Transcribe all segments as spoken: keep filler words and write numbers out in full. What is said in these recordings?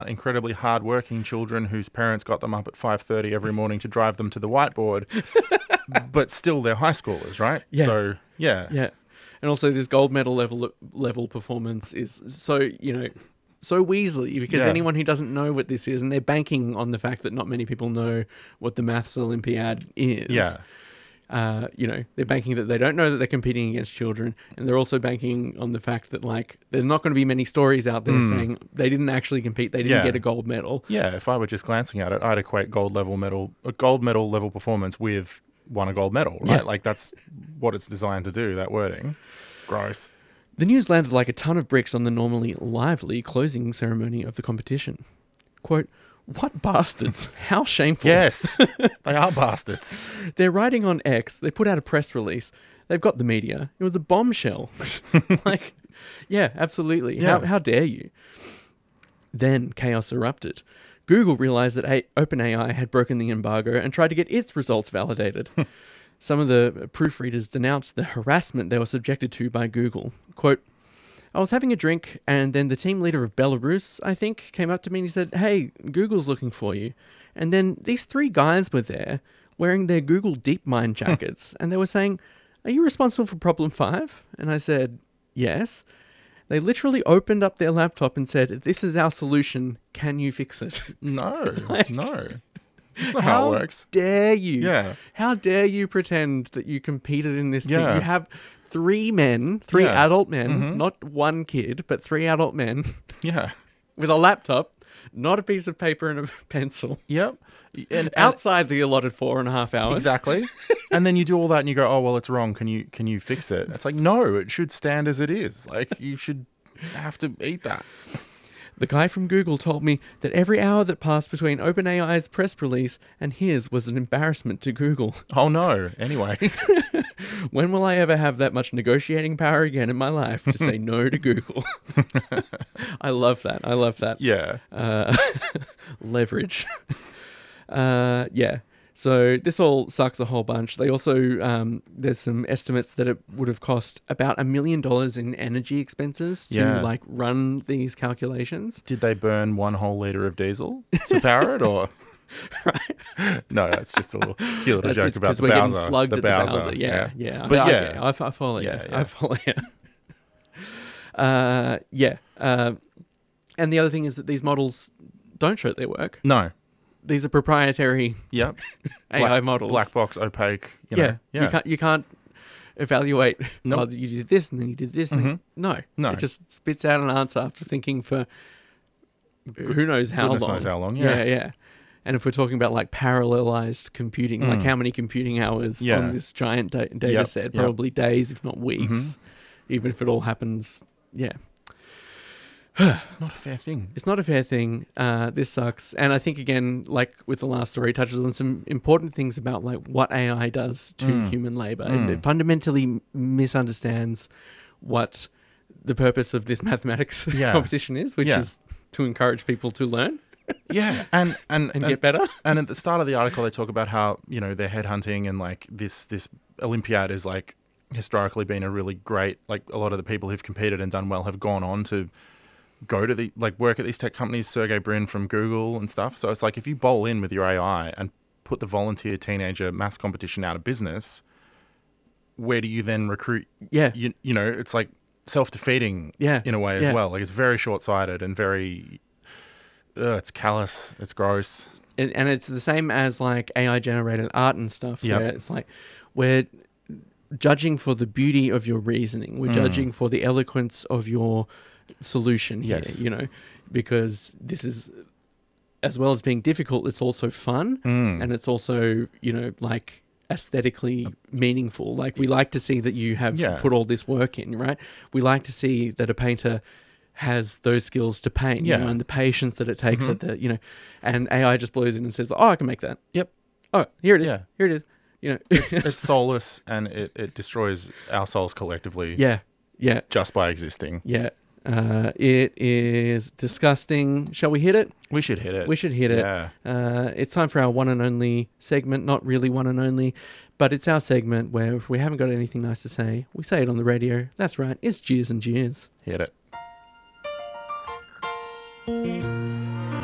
incredibly hardworking children whose parents got them up at five thirty every morning to drive them to the whiteboard, but still they're high schoolers, right? Yeah. So, yeah. Yeah. And also this gold medal level level performance is so, you know, so Weasley, because Yeah. anyone who doesn't know what this is, and they're banking on the fact that not many people know what the Maths Olympiad is. Yeah. Uh, you know, they're banking that they don't know that they're competing against children, and they're also banking on the fact that, like, there's not going to be many stories out there saying they didn't actually compete, they didn't Yeah. get a gold medal. Yeah, if I were just glancing at it, I'd equate gold level medal, a gold medal level performance with won a gold medal, right? Yeah. Like that's what it's designed to do, that wording. Gross. The news landed like a ton of bricks on the normally lively closing ceremony of the competition. Quote, "What bastards? How shameful." Yes, they are bastards. They're writing on X. They put out a press release. They've got the media. It was a bombshell. Like, yeah, absolutely. Yeah. How, how dare you? Then chaos erupted. Google realized that a- OpenAI had broken the embargo and tried to get its results validated. Some of the proofreaders denounced the harassment they were subjected to by Google. Quote, "I was having a drink, and then the team leader of Belarus, I think, came up to me and he said, 'Hey, Google's looking for you.' And then these three guys were there wearing their Google DeepMind jackets, and they were saying, 'Are you responsible for problem five?' And I said, 'Yes.' They literally opened up their laptop and said, 'This is our solution. Can you fix it?'" No, Like- no. That's not how, How it works. dare you? Yeah. How dare you pretend that you competed in this thing? Yeah. You have three men, three Yeah. adult men, not one kid, but three adult men Yeah. with a laptop, not a piece of paper and a pencil, Yep. And, and- outside the allotted four and a half hours. exactly. And then you do all that and you go, "Oh, well, it's wrong. Can you can you fix it?" It's like, no, it should stand as it is. Like, you should have to eat that. The guy from Google told me that every hour that passed between OpenAI's press release and his was an embarrassment to Google. Oh, no. Anyway. When will I ever have that much negotiating power again in my life to say no to Google? I love that. I love that. Yeah. Uh, leverage. uh, yeah. So this all sucks a whole bunch. They also, um, there's some estimates that it would have cost about a million dollars in energy expenses to Yeah. like run these calculations. Did they burn one whole litre of diesel to power it, or...? Right. No, that's just a little cute little That's joke just about 'cause the we're getting Bowser. slugged the at the Bowser. Bowser. Yeah, yeah. But I, yeah. I, I follow you. Yeah, yeah. I follow you. uh, yeah. Uh, and the other thing is that these models don't show their work. No. These are proprietary Yep. A I Black- models. Black box, opaque. You know. yeah. Yeah. You can't. You can't evaluate. Nope. Oh, you did this and then you did this. And then, no. No. It just spits out an answer after thinking for who knows how Goodness long. knows how long, yeah. Yeah. Yeah. And if we're talking about like parallelized computing, like how many computing hours Yeah. on this giant da- data Yep, set, yep. probably days, if not weeks, even if it all happens. Yeah. It's not a fair thing. It's not a fair thing. Uh, this sucks. And I think, again, like with the last story, it touches on some important things about like what A I does to Mm. human labor. And it fundamentally m- misunderstands what the purpose of this mathematics Yeah. competition is, which Yeah. is to encourage people to learn Yeah, and and and, get better. And at the start of the article, they talk about how, you know, they're headhunting and like this this Olympiad has like historically been a really great, like a lot of the people who've competed and done well have gone on to go to the like work at these tech companies, Sergey Brin from Google and stuff. So it's like if you bowl in with your A I and put the volunteer teenager maths competition out of business, where do you then recruit? Yeah. You you know, it's like self-defeating Yeah. in a way as Yeah. well. Like it's very short-sighted and very Ugh, it's callous. It's gross. And, and it's the same as like A I generated art and stuff, Yep. where it's like we're judging for the beauty of your reasoning. Mm. We're judging for the eloquence of your solution here, Yes. you know, because this is, as well as being difficult, it's also fun Mm. and it's also, you know, like aesthetically meaningful. Like we like to see that you have Yeah. put all this work in, right? We like to see that a painter has those skills to paint, you Yeah. know, and the patience that it takes Mhm. at the, you know, and A I just blows in and says, "Oh, I can make that. Yep. Oh, here it is. Yeah. Here it is." You know, It's, it's soulless and it, it destroys our souls collectively yeah, yeah, just by existing. yeah. Uh, it is disgusting. Shall we hit it? We should hit it. We should hit it. Yeah. Uh, it's time for our one and only segment. Not really one and only, but it's our segment where if we haven't got anything nice to say, we say it on the radio. That's right. It's Jeers and Jeers. Hit it.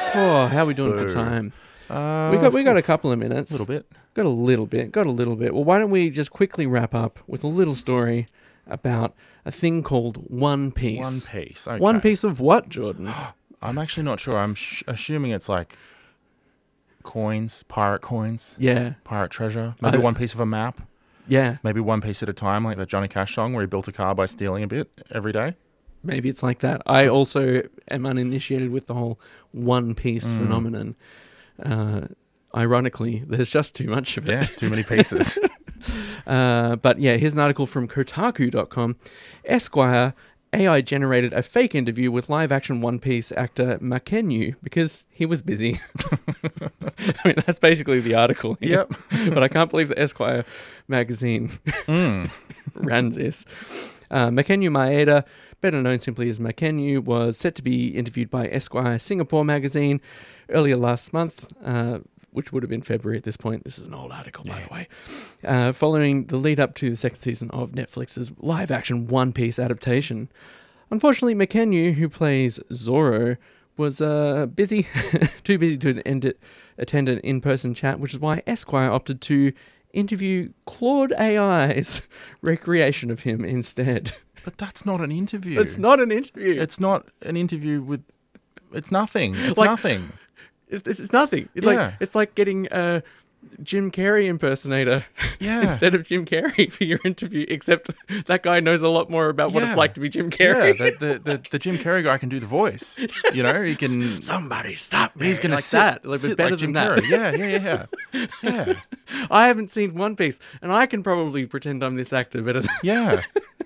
Oh, how are we doing Boo. for time? Uh, We got we got a couple of minutes. a little bit. Got a little bit. Got a little bit. Well, why don't we just quickly wrap up with a little story about a thing called One Piece. One Piece. Okay. One Piece of what, Jordan? I'm actually not sure. I'm sh- assuming it's like coins, pirate coins, Yeah, pirate treasure. Maybe I- one piece of a map. yeah. Maybe one piece at a time, like that Johnny Cash song where he built a car by stealing a bit every day. Maybe it's like that. I also am uninitiated with the whole One Piece Mm. phenomenon. Uh, ironically, there's just too much of it. Yeah, too many pieces. Uh, but yeah, here's an article from Kotaku dot com. Esquire, A I generated a fake interview with live-action One Piece actor Makenyu because he was busy. I mean, that's basically the article here. Yep. But I can't believe the Esquire magazine Mm. ran this. Uh, Makenyu Maeda, better known simply as Makenyu, was set to be interviewed by Esquire Singapore magazine earlier last month, uh, which would have been February at this point. This is an old article, by the way. Uh, following the lead up to the second season of Netflix's live-action One Piece adaptation. Unfortunately, Makenyu, who plays Zoro, was uh, busy, too busy to end it, attend an in-person chat, which is why Esquire opted to interview Claude A I's recreation of him instead. But that's not an interview. It's not an interview. It's not an interview with. It's nothing. It's Like- nothing. It- It's, it's nothing. It's Yeah. like it's like getting a Jim Carrey impersonator Yeah. instead of Jim Carrey for your interview. Except that guy knows a lot more about what Yeah. it's like to be Jim Yeah, Carrey. the, the, the, the Jim Carrey guy can do the voice. You know, he can. Somebody stop me! He's going to like sit, that. Like, but sit better like than Jim that. Carrey. Yeah, yeah, yeah, yeah. Yeah. I haven't seen One Piece, and I can probably pretend I'm this actor better than Yeah.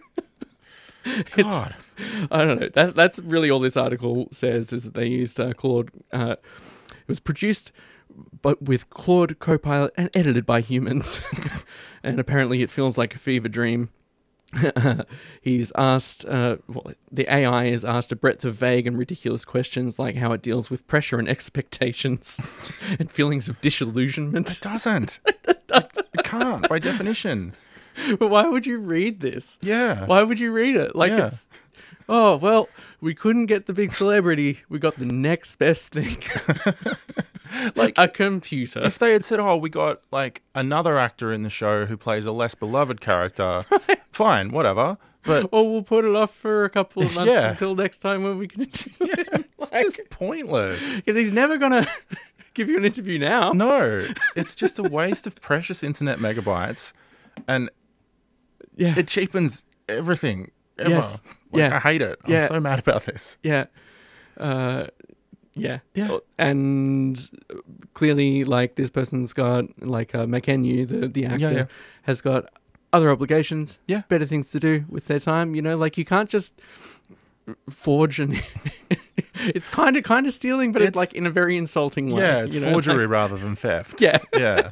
God. I don't know. That that's really all this article says is that they used uh, Claude. Uh, it was produced, but with Claude Copilot and edited by humans, and apparently it feels like a fever dream. He's asked, uh, well, the A I is asked a breadth of vague and ridiculous questions like how it deals with pressure and expectations and feelings of disillusionment. It doesn't. It can't, by definition. But why would you read this? Yeah. Why would you read it? Like Yeah. it's, oh, well, we couldn't get the big celebrity. We got the next best thing. Like, a computer. if they had said, oh, we got like another actor in the show who plays a less beloved character, fine, whatever. But Or we'll put it off for a couple of months Yeah. until next time when we can. yeah, it's Like- just pointless. Because he's never going to give you an interview now. No, it's just a waste of precious internet megabytes, and Yeah. it cheapens everything ever. Yes. Like, Yeah. I hate it. I'm Yeah. so mad about this. Yeah. Uh, yeah. Yeah. And clearly, like, this person's got, like, uh, Makenyu, the, the actor, yeah. has got other obligations, Yeah. better things to do with their time. You know, like, you can't just forge and it's kind of kind of stealing, but it's, It's- like in a very insulting way. Yeah, it's you know? forgery Like, rather than theft. yeah. Yeah.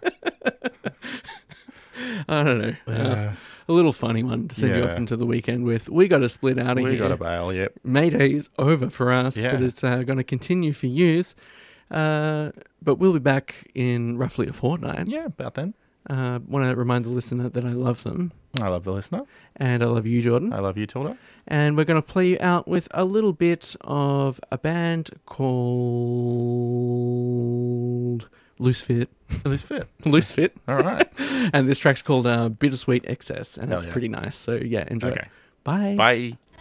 I don't know. Uh, Uh, a little funny one to send you Yeah. off into the weekend with. We got to split out of we here. got a bail, yep. Mayday is over for us, Yeah. but it's uh, going to continue for yous. Uh, but we'll be back in roughly a fortnight. Yeah, about then. Uh, want to remind the listener that I love them. I love the listener. And I love you, Jordan. I love you, Tilda. And we're going to play you out with a little bit of a band called Loose Fit. Loose fit. Loose Fit. All right. And this track's called uh, Bittersweet Excess, and Hell it's yeah. pretty nice. So, yeah, enjoy. Okay. Bye. Bye.